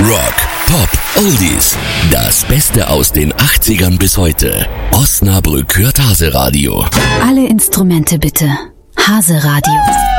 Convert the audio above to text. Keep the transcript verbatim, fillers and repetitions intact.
Rock, Pop, Oldies. Das Beste aus den achtzigern bis heute. Osnabrück hört Hase Radio. Alle Instrumente bitte. Hase Radio.